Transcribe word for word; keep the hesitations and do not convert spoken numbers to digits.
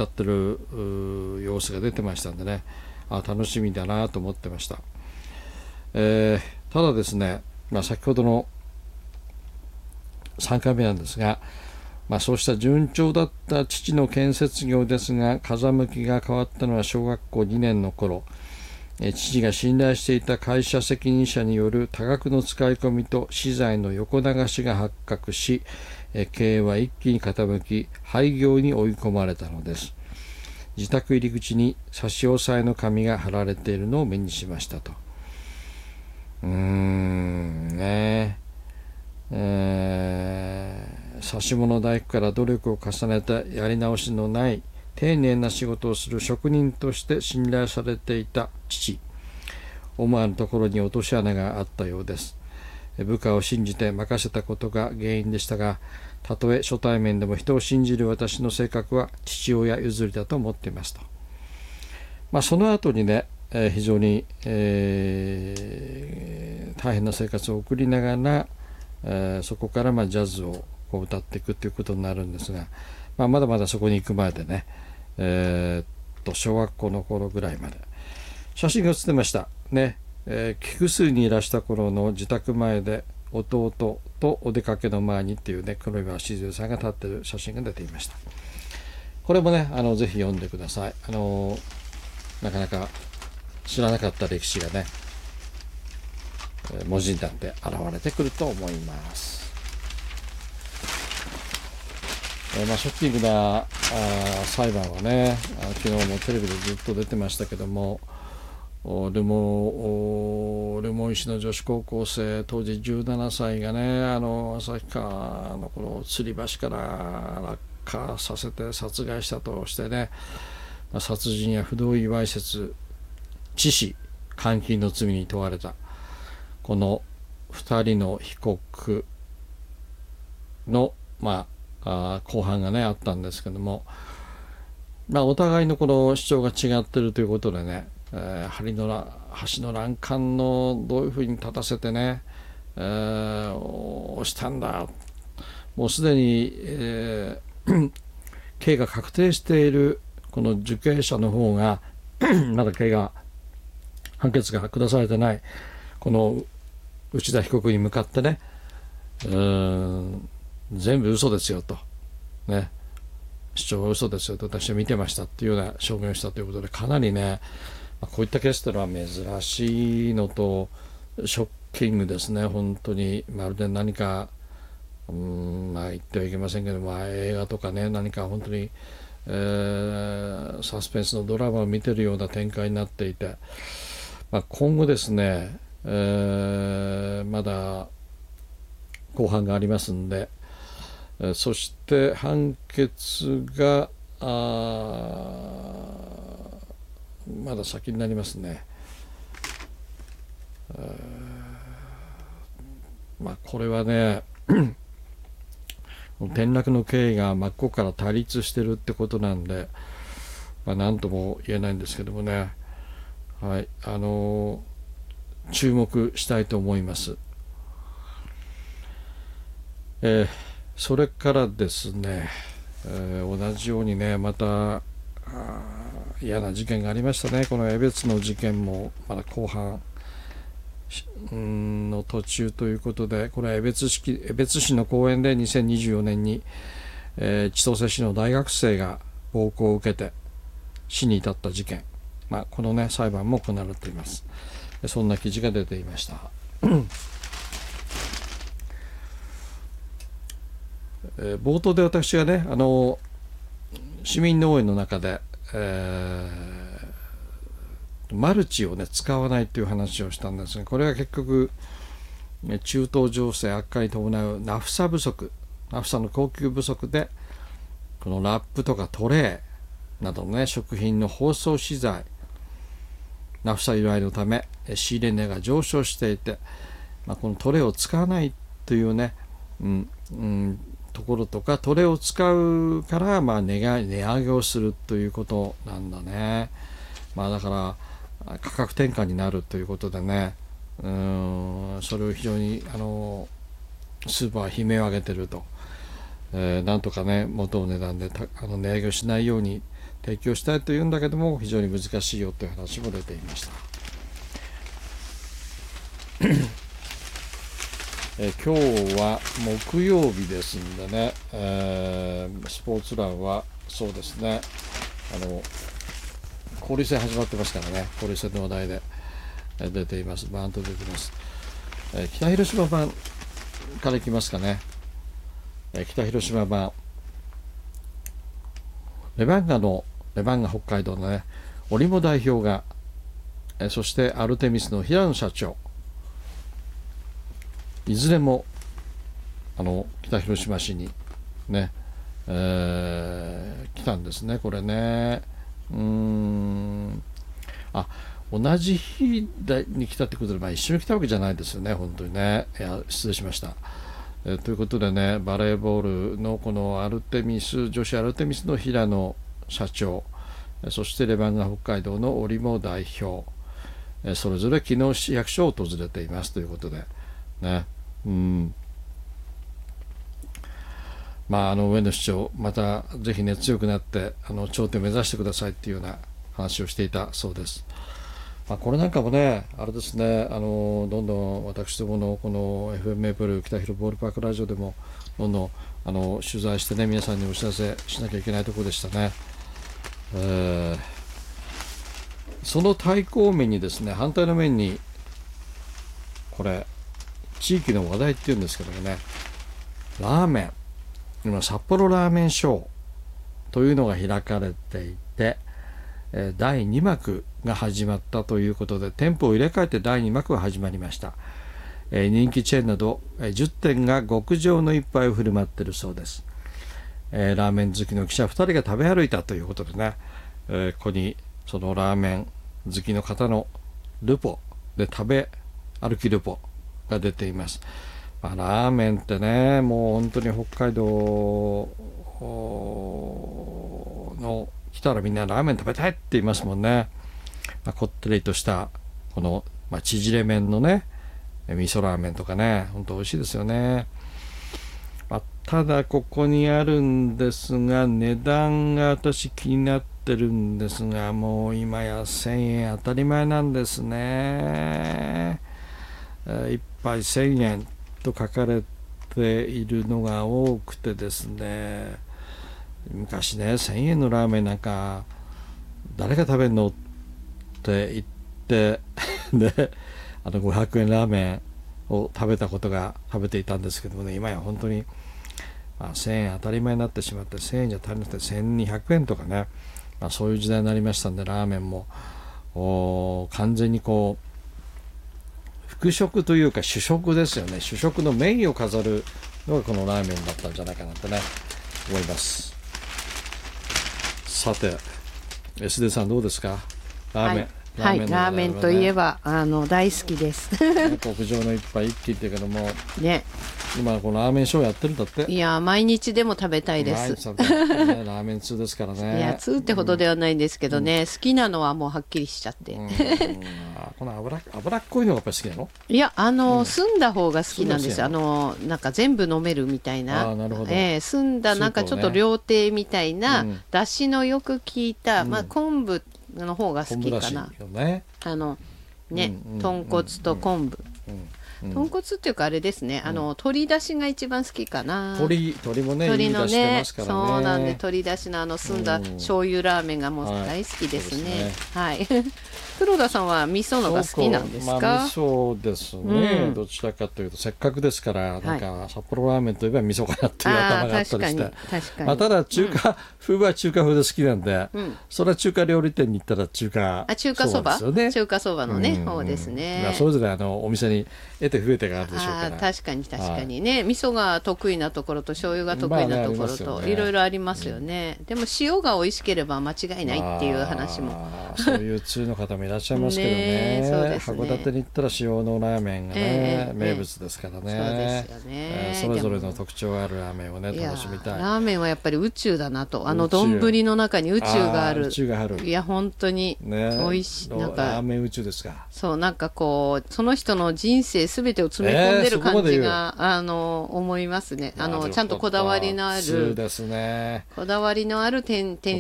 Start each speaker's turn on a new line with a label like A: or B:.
A: 歌ってる様子が出てましたんでね、あ楽しみだなと思ってました。えー、ただですね、まあ、先ほどのさんかいめなんですが、まあ、そうした順調だった父の建設業ですが、風向きが変わったのは小学校にねんの頃、父が信頼していた会社責任者による多額の使い込みと資材の横流しが発覚し、経営は一気に傾き廃業に追い込まれたのです。自宅入り口に差し押さえの紙が貼られているのを目にしましたと。うーんねえー、差し物大工から努力を重ねたやり直しのない丁寧な仕事をする職人として信頼されていた父。思わぬところに落とし穴があったようです。部下を信じて任せたことが原因でしたが、たとえ初対面でも人を信じる私の性格は父親譲りだと思っていますと。まあ、その後にね、えー、非常に、えー、大変な生活を送りながら、えー、そこからまあジャズをこう歌っていくということになるんですが、まあ、まだまだそこに行く前でね、えー、っと小学校の頃ぐらいまで写真が写ってましたね。えー、菊水にいらした頃の自宅前で弟とお出かけの前にっていうね、黒岩静代さんが立ってる写真が出ていました。これもね、あのぜひ読んでください。あのなかなか知らなかった歴史がね、文字になって現れてくると思います。えーまあ、ショッキングなあ裁判はね、あ昨日もテレビでずっと出てましたけども、ルモルモン市の女子高校生当時じゅうななさいがね、あの旭川のこの吊り橋から落下させて殺害したとしてね、殺人や不同意わいせつ致死監禁の罪に問われたこのふたりの被告の、まあ、あ公判がねあったんですけども、まあ、お互いのこの主張が違っているということでね、えー、針の橋の欄干のどういうふうに立たせてね、えー、押したんだ、もうすでに、えー、刑が確定しているこの受刑者の方がまだ刑が判決が下されてないこの内田被告に向かってね、うーん全部嘘ですよとね、主張は嘘ですよと私は見てましたっていうような証言をしたということで、かなりねこういったケースというのは珍しいのとショッキングですね。本当にまるで何かうーん、まあ、言ってはいけませんけど、まあ、映画とかね、何か本当に、えー、サスペンスのドラマを見てるような展開になっていて、まあ、今後ですね、えー、まだ公判がありますんで、えー、そして判決があまだ先になりますね。まあこれはね転落の経緯が真っ向から対立してるってことなんで、まあ、何とも言えないんですけどもね、はい、あのー、注目したいと思います。えー、それからですね、えー、同じようにねまた嫌な事件がありましたね。この江別の事件もまだ後半の途中ということで、これは江別市、江別市の公園でにせんにじゅうよねんに、えー、千歳市の大学生が暴行を受けて死に至った事件、まあ、このね裁判も行われています。そんな記事が出ていましたえー、冒頭で私がねあの市民農園の中でえー、マルチを、ね、使わないという話をしたんですが、これは結局中東情勢悪化に伴うナフサ不足、ナフサの供給不足でこのラップとかトレーなどの、ね、食品の包装資材、ナフサ由来のため仕入れ値が上昇していて、まあ、このトレーを使わないというね、うんうんところとか、トレを使うからまあ値が値上げをするということなんだね。まあだから価格転嫁になるということでね、うーんそれを非常にあのスーパーは悲鳴を上げてると、えー、なんとかね元の値段でたあの値上げをしないように提供したいというんだけども非常に難しいよという話も出ていました。え今日は木曜日ですんでね、えー、スポーツ欄はそうですね、あの交流戦始まってますからね、交流戦の話題で出ています。バーンと出ています。えー、北広島版からいきますかね。えー、北広島版レバンガのレバンガ北海道のねオリモ代表が、えー、そしてアルテミスの平野社長、いずれもあの北広島市にね、えー、来たんですね。これね、うーんあ同じ日に来たってことで、まあ、一緒に来たわけじゃないですよね、本当にね。いや失礼しました。えー、ということでね、バレーボールのこのアルテミス女子アルテミスの平野社長、そしてレバンガ北海道のオリモ代表、えー、それぞれ昨日市役所を訪れていますということでね、うん、まああの上野市長またぜひね強くなってあの頂点を目指してくださいっていうような話をしていたそうです。まあ、これなんかもねあれですね、あのどんどん私どものこの エフエム メープル北広ボールパークラジオでもどんどんあの取材してね皆さんにお知らせしなきゃいけないところでしたね。えー、その対抗面にですね、反対の面にこれ地域の話題っていうんですけどもね、ラーメン、今札幌ラーメンショーというのが開かれていて、だいに幕が始まったということで店舗を入れ替えてだいに幕が始まりました。人気チェーンなどじゅってんが極上の一杯を振る舞っているそうです。ラーメン好きの記者ふたりが食べ歩いたということでね、ここにそのラーメン好きの方のルポで食べ歩きルポが出ています。まあ、ラーメンってねもう本当に北海道の来たらみんなラーメン食べたいって言いますもんね。まあ、こってりとしたこの、まあ、縮れ麺のね味噌ラーメンとかね本当美味しいですよね。まあ、ただここにあるんですが値段が私気になってるんですが、もう今やせんえん当たり前なんですね。一杯せんえんと書かれているのが多くてですね、昔ねせんえんのラーメンなんか誰が食べるのって言ってであのごひゃくえんラーメンを食べたことが食べていたんですけどもね、今や本当に、まあ、せんえん当たり前になってしまって、せんえんじゃ足りなくてせんにひゃくえんとかね、まあ、そういう時代になりましたんで、ラーメンも完全にこう副食というか主食ですよね。主食のメインを飾るのがこのラーメンだったんじゃないかなってね思います。さて エスディー さんどうですか、ラーメン。
B: はい、はい、ラーメンといえばあの大好きです
A: 極上の一杯一気って言うけども
B: ね、
A: 今このラーメンショーやってるんだって。
B: いや毎日でも食べたいです。
A: 毎日食べたい、ね、ラーメン通ですからね。
B: いや通ってほどではないんですけどね、うん、好きなのはもうはっきりしちゃって、うん、
A: この 脂, 脂っこいのがやっぱり好きなの。い
B: やあの、うん、澄んだ方が好きなんですよ。あのなんか全部飲めるみたいな。
A: あ、なるほど、
B: えー、澄んだなんかちょっと料亭みたいな、ね、だしのよく効いた、うん、まあ、昆布の方が好きかな。
A: ね、
B: あのね、うんうん、豚骨と昆布、うんうん、豚骨っていうかあれですね、あの、うん、鶏だしが一番好きかな。
A: 鶏、鶏もね、鶏のね、いい出してますからね。
B: そうなんで、鶏だしのあの澄んだ醤油ラーメンがもう大好きですね。はい。黒田さんは味噌のが好きなんですか？
A: まあ、味噌ですね、うん、どちらかというとせっかくですからなんか札幌ラーメンといえば味噌かなっていう頭があったりして、
B: 確かに、
A: まあ、ただ中華風は中華風で好きなんで、うん、それは中華料理店に行ったら中華
B: あ中華そば、
A: ね、
B: 中華そばのね、うん、方ですね。
A: まあ、それぞれあのお店に得て増えてがあるでしょうから。あ
B: 確かに確かにね、はい、味噌が得意なところと醤油が得意なところと、まあね、いろいろありますよね、うん、でも塩が美味しければ間違いないっていう話も、
A: まあ、そういう通の方もいらっしゃいますけどねね、そうですね、函館に行ったら塩のラーメンがね、えー、名物ですからね、そうですよね、えー、それぞれの特徴があるラーメンをね楽しみたい。
B: ラーメンはやっぱり宇宙だなと、あの丼の中に宇宙がある。
A: 宇宙がある。
B: いや本当に美味しい、ね、なんか
A: ラーメン宇宙ですか。
B: そうなんかこうその人の人生すべてを詰め込んでる感じが、えー、あの思いますね。あのちゃんとこだわりのある、
A: ですね、
B: こだわりのある店店